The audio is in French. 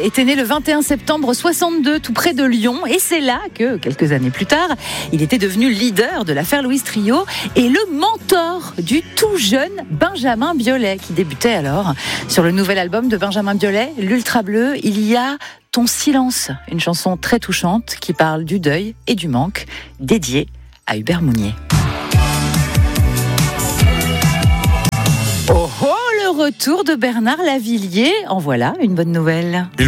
était né le 21 septembre 62, tout près de Lyon. Et c'est là que, quelques années plus tard, il était devenu leader de l'affaire Louis Trio et le mentor du tout jeune Benjamin Biolay, qui débutait alors. Sur le nouvel album de Benjamin Biolay, L'Ultra Bleu, il y a Ton silence, une chanson très touchante qui parle du deuil et du manque, dédiée à Hubert Mounier. Oh oh, le retour de Bernard Lavilliers, en voilà une bonne nouvelle.